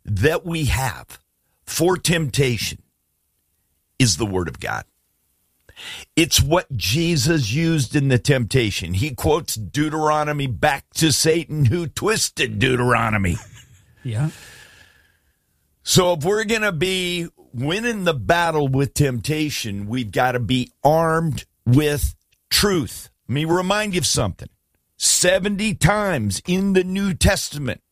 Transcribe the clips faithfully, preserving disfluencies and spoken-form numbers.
that we have for temptation is the Word of God. It's what Jesus used in the temptation. He quotes Deuteronomy back to Satan, who twisted Deuteronomy. Yeah. So if we're going to be winning the battle with temptation, we've got to be armed with truth. Let me remind you of something. seventy times in the New Testament,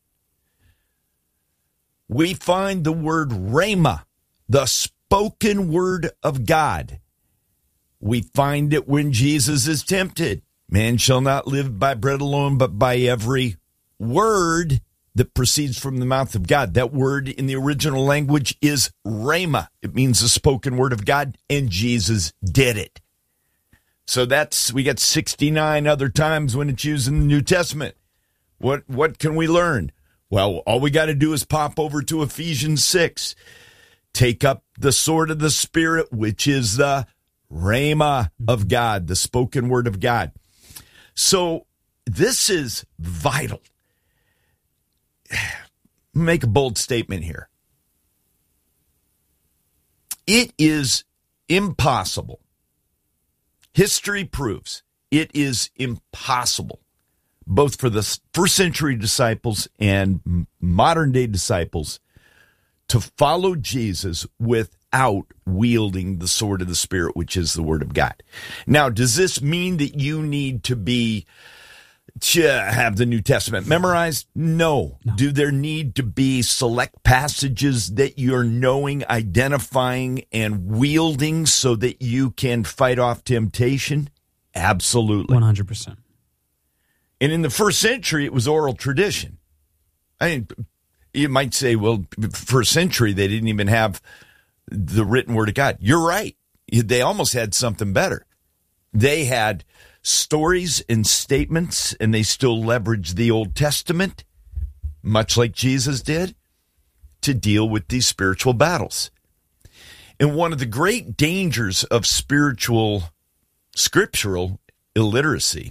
we find the word rhema, the spoken word of God. We find it when Jesus is tempted. Man shall not live by bread alone, but by every word that proceeds from the mouth of God. That word in the original language is rhema. It means the spoken word of God, and Jesus did it. So that's, we got sixty-nine other times when it's used in the New Testament. What, what can we learn? Well, all we got to do is pop over to Ephesians six. Take up the sword of the Spirit, which is the rhema of God, the spoken word of God. So this is vital. Make a bold statement here. It is impossible. History proves it is impossible, both for the first century disciples and modern day disciples, to follow Jesus without wielding the sword of the Spirit, which is the word of God. Now, does this mean that you need to be to have the New Testament memorized? No. no. Do there need to be select passages that you're knowing, identifying, and wielding so that you can fight off temptation? Absolutely. one hundred percent. And in the first century, it was oral tradition. I mean, you might say, well, first century, they didn't even have the written word of God. You're right. They almost had something better. They had stories and statements, and they still leveraged the Old Testament, much like Jesus did, to deal with these spiritual battles. And one of the great dangers of spiritual, scriptural illiteracy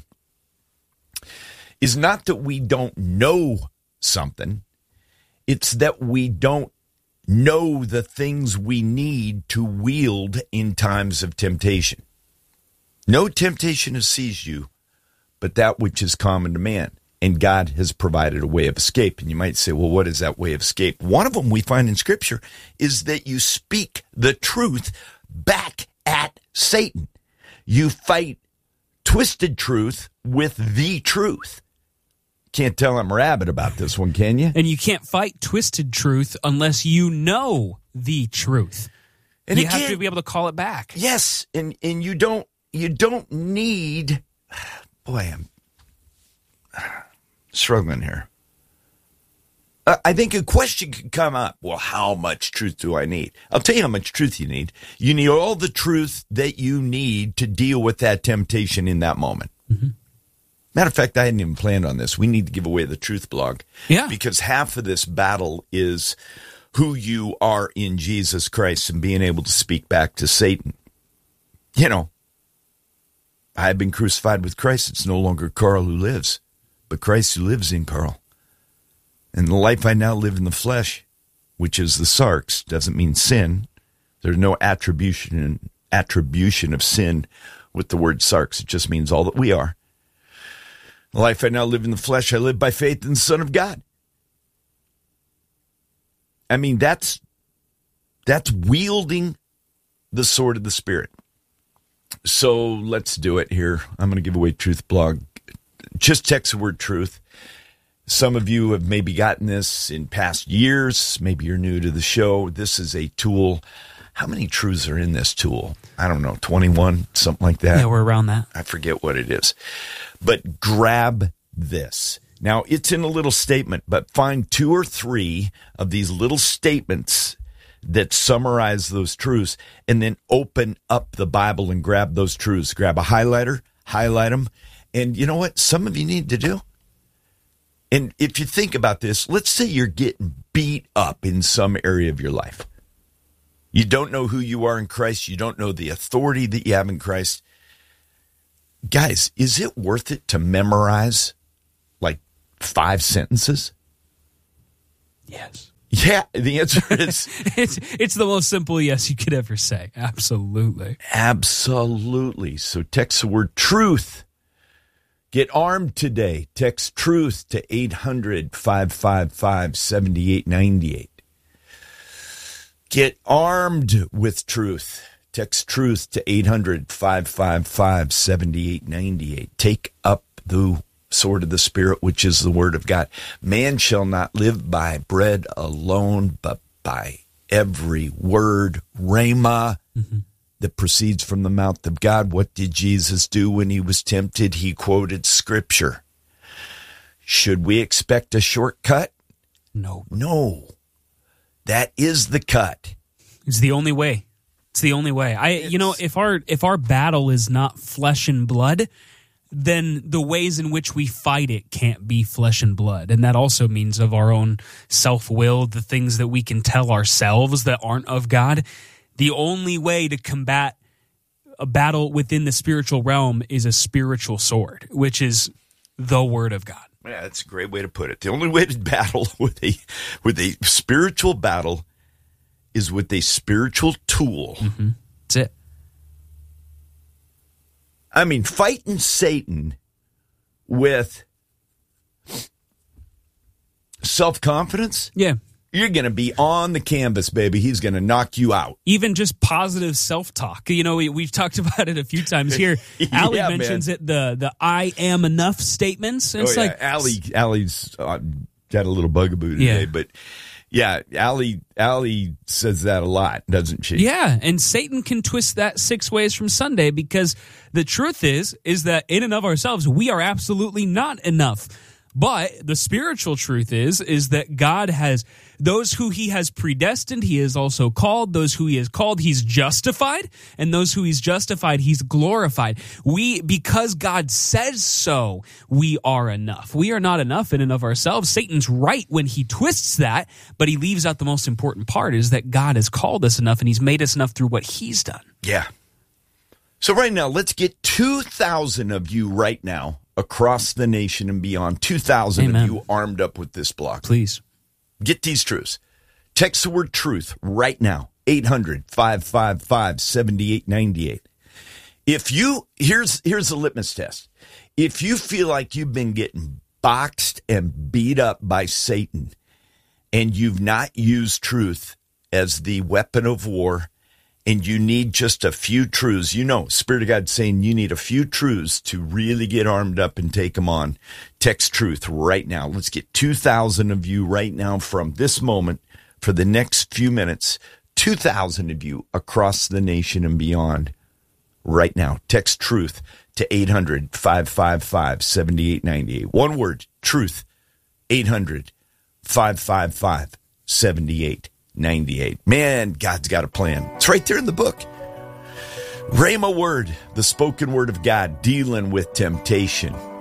is not that we don't know something, it's that we don't know the things we need to wield in times of temptation. No temptation has seized you, but that which is common to man. And God has provided a way of escape. And you might say, well, what is that way of escape? One of them we find in Scripture is that you speak the truth back at Satan. You fight twisted truth with the truth. Can't tell I'm rabid about this one, can you? And you can't fight twisted truth unless you know the truth. And you again, have to be able to call it back. Yes, and, and you don't you don't need, boy, I'm struggling here. Uh, I think a question could come up, well, how much truth do I need? I'll tell you how much truth you need. You need all the truth that you need to deal with that temptation in that moment. Mm-hmm. Matter of fact, I hadn't even planned on this. We need to give away the truth blog. Yeah. Because half of this battle is who you are in Jesus Christ and being able to speak back to Satan. You know, I have been crucified with Christ. It's no longer Carl who lives, but Christ who lives in Carl. And the life I now live in the flesh, which is the sarx, doesn't mean sin. There's no attribution attribution of sin with the word sarx. It just means all that we are. The life I now live in the flesh, I live by faith in the Son of God. I mean, that's that's wielding the sword of the Spirit. So let's do it here. I'm going to give away Truth Blog. Just text the word truth. Some of you have maybe gotten this in past years. Maybe you're new to the show. This is a tool. How many truths are in this tool? I don't know, twenty-one, something like that. Yeah, we're around that. I forget what it is. But grab this. Now, it's in a little statement, but find two or three of these little statements that summarize those truths, and then open up the Bible and grab those truths. Grab a highlighter, highlight them, and you know what some of you need to do? And if you think about this, let's say you're getting beat up in some area of your life. You don't know who you are in Christ. You don't know the authority that you have in Christ. Guys, is it worth it to memorize like five sentences? Yes. Yeah, the answer is... it's, it's the most simple yes you could ever say. Absolutely. Absolutely. So text the word truth. Get armed today. Text truth to eight hundred, five five five, seven eight nine eight. Get armed with truth. Text truth to eight hundred, five five five, seven eight nine eight. Take up the sword of the Spirit, which is the word of God. Man shall not live by bread alone, but by every word, rhema, mm-hmm. that proceeds from the mouth of God. What did Jesus do when he was tempted? He quoted Scripture. Should we expect a shortcut? No. No. That is the cut. It's the only way. It's the only way. I, it's, you know, if our if our battle is not flesh and blood, then the ways in which we fight it can't be flesh and blood. And that also means of our own self-will, the things that we can tell ourselves that aren't of God. The only way to combat a battle within the spiritual realm is a spiritual sword, which is the word of God. Yeah, that's a great way to put it. The only way to battle with a with a spiritual battle is with a spiritual tool. Mm-hmm. That's it. I mean, fighting Satan with self-confidence? Yeah. You're going to be on the canvas, baby. He's going to knock you out. Even just positive self-talk. You know, we, we've talked about it a few times here. yeah, Allie mentions man. it, the the I am enough statements. And oh, it's yeah. like Allie, Allie's uh, got a little bugaboo today, yeah. but yeah, Allie, Allie says that a lot, doesn't she? Yeah, and Satan can twist that six ways from Sunday, because the truth is, is that in and of ourselves, we are absolutely not enough. But the spiritual truth is, is that God has those who he has predestined, he has also called. Those who he has called, he's justified. And those who he's justified, he's glorified. We, because God says so, we are enough. We are not enough in and of ourselves. Satan's right when he twists that, but he leaves out the most important part, is that God has called us enough and he's made us enough through what he's done. Yeah. So right now, let's get two thousand of you right now across the nation and beyond, two thousand of you armed up with this block. Please. Get these truths. Text the word truth right now, eight hundred, five five five, seven eight nine eight. If you, here's, here's the litmus test. If you feel like you've been getting boxed and beat up by Satan and you've not used truth as the weapon of war, and you need just a few truths, you know, Spirit of God saying you need a few truths to really get armed up and take them on. Text truth right now. Let's get two thousand of you right now from this moment for the next few minutes. two thousand of you across the nation and beyond right now. Text truth to eight hundred, five five five, seven eight nine eight. One word, truth, eight hundred, five five five, seven eight ninety-eight. Man, God's got a plan. It's right there in the book. Rhema word, the spoken word of God, dealing with temptation.